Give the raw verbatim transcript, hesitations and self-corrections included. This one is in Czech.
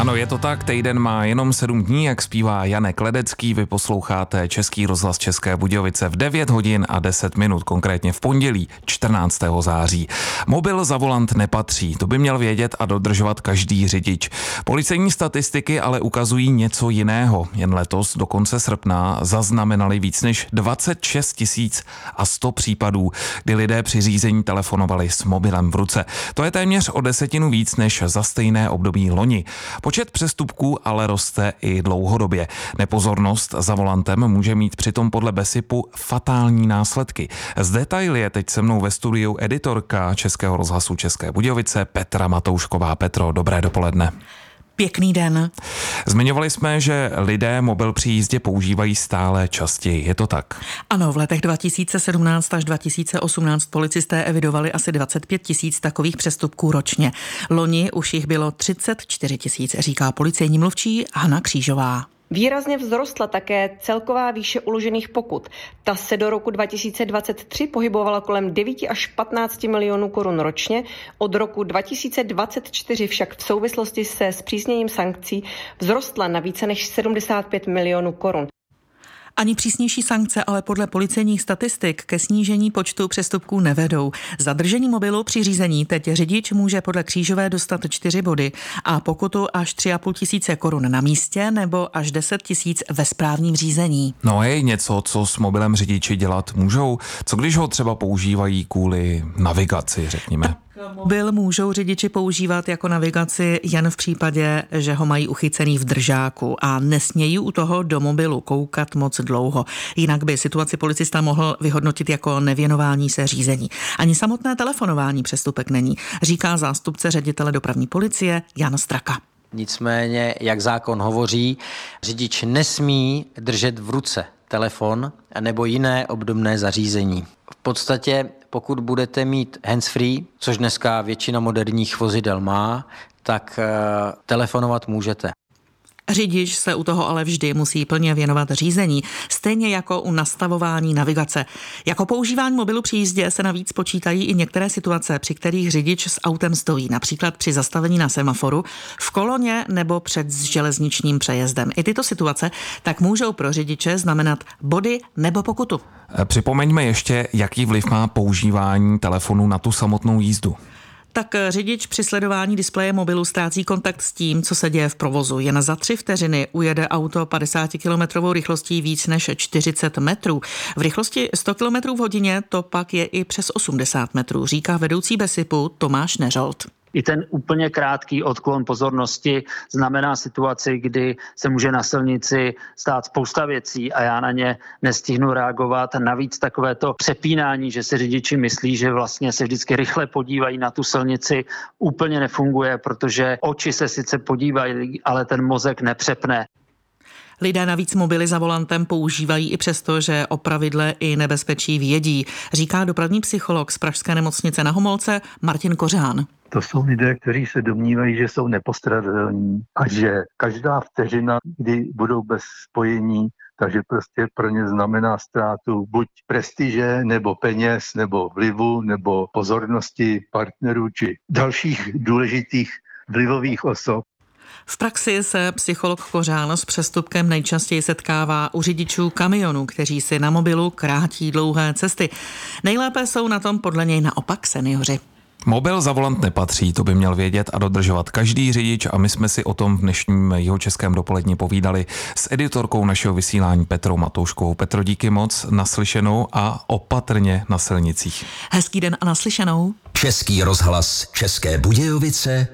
Ano, je to tak, týden má jenom sedm dní, jak zpívá Janek Ledecký. Vy posloucháte Český rozhlas České Budějovice v devět hodin a deset minut, konkrétně v pondělí čtrnáctého září. Mobil za volant nepatří, to by měl vědět a dodržovat každý řidič. Policejní statistiky ale ukazují něco jiného. Jen letos do konce srpna zaznamenali víc než dvacet šest tisíc a sto případů, kdy lidé při řízení telefonovali s mobilem v ruce. To je téměř o desetinu víc než za stejné období loni. Počet přestupků ale roste i dlouhodobě. Nepozornost za volantem může mít přitom podle BESIPu fatální následky. Z detaily je teď se mnou ve studiu editorka Českého rozhlasu České Budějovice Petra Matoušková. Petro, dobré dopoledne. Pěkný den. Zmiňovali jsme, že lidé mobil při jízdě používají stále častěji. Je to tak? Ano, v letech dva tisíce sedmnáct až dva tisíce osmnáct policisté evidovali asi dvacet pět tisíc takových přestupků ročně. Loni už jich bylo třicet čtyři tisíc, říká policejní mluvčí Hana Křížová. Výrazně vzrostla také celková výše uložených pokut. Ta se do roku dva tisíce dvacet tři pohybovala kolem devět až patnáct milionů korun ročně. Od roku dva tisíce dvacet čtyři však v souvislosti se zpřísněním sankcí vzrostla na více než sedmdesát pět milionů korun. Ani přísnější sankce ale podle policejních statistik ke snížení počtu přestupků nevedou. Za držení mobilu při řízení teď řidič může podle Křížové dostat čtyři body a pokutu až tři a půl tisíce korun na místě nebo až deset tisíc ve správním řízení. No je něco, co s mobilem řidiči dělat můžou? Co když ho třeba používají kvůli navigaci, řekněme? Mobil můžou řidiči používat jako navigaci jen v případě, že ho mají uchycený v držáku a nesmějí u toho do mobilu koukat moc dlouho. Jinak by situaci policista mohl vyhodnotit jako nevěnování se řízení. Ani samotné telefonování přestupek není, říká zástupce ředitele dopravní policie Jan Straka. Nicméně, jak zákon hovoří, řidič nesmí držet v ruce telefon nebo jiné obdobné zařízení. V podstatě, pokud budete mít handsfree, což dneska většina moderních vozidel má, tak uh, telefonovat můžete. Řidič se u toho ale vždy musí plně věnovat řízení, stejně jako u nastavování navigace. Jako používání mobilu při jízdě se navíc počítají i některé situace, při kterých řidič s autem stojí, například při zastavení na semaforu, v koloně nebo před železničním přejezdem. I tyto situace tak můžou pro řidiče znamenat body nebo pokutu. Připomeňme ještě, jaký vliv má používání telefonu na tu samotnou jízdu. Tak řidič při sledování displeje mobilu ztrácí kontakt s tím, co se děje v provozu. Jen za tři vteřiny ujede auto padesátikilometrovou rychlostí víc než čtyřicet metrů. V rychlosti sto kilometrů v hodině to pak je i přes osmdesát metrů, říká vedoucí BESIPu Tomáš Neřolt. I ten úplně krátký odklon pozornosti znamená situaci, kdy se může na silnici stát spousta věcí a já na ně nestihnu reagovat. Navíc takovéto přepínání, že si řidiči myslí, že vlastně se vždycky rychle podívají na tu silnici, úplně nefunguje, protože oči se sice podívají, ale ten mozek nepřepne. Lidé navíc mobily za volantem používají i přesto, že o pravidle i nebezpečí vědí, říká dopravní psycholog z Pražské nemocnice Na Homolce Martin Kořán. To jsou lidé, kteří se domnívají, že jsou nepostradatelní a že každá vteřina, kdy budou bez spojení, takže prostě pro ně znamená ztrátu buď prestiže, nebo peněz, nebo vlivu, nebo pozornosti partnerů, či dalších důležitých vlivových osob. V praxi se psycholog Kořán s přestupkem nejčastěji setkává u řidičů kamionů, kteří si na mobilu krátí dlouhé cesty. Nejlépe jsou na tom podle něj naopak seniori. Mobil za volant nepatří, to by měl vědět a dodržovat každý řidič a my jsme si o tom v dnešním Jihočeském dopoledni povídali s editorkou našeho vysílání Petrou Matouškovou. Petro, díky moc, naslyšenou a opatrně na silnicích. Hezký den a naslyšenou. Český rozhlas České Budějovice